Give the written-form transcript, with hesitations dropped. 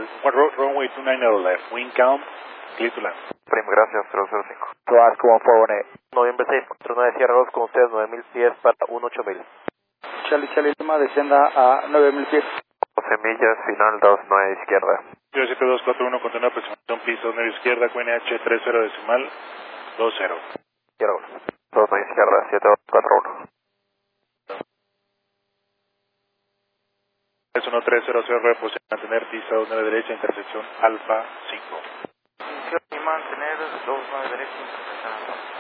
runway 29 at the left, wind calm, clear to land. Prim, gracias, 005. Alaska 1418. Noviembre 6, 49 Sierra 2 con ustedes, 9000 pies para 18000. Charlie Lima, descienda a 9000 pies. 12 millas, final 29 izquierda. 07241, contiene aproximación piso 9 izquierda, QNH 30 decimal 20. Sierra 1. 29 izquierda, 7241. 1300, reposición, mantener pista 29 derecha, intersección alfa 5. Mantener 29 derecha, intersección alfa.